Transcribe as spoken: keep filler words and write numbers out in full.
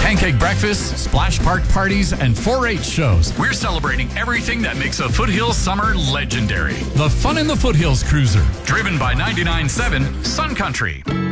pancake breakfasts, splash park parties, and four H shows. We're celebrating everything that makes a Foothills summer legendary. The Fun in the Foothills Cruiser, driven by ninety-nine point seven Sun Country.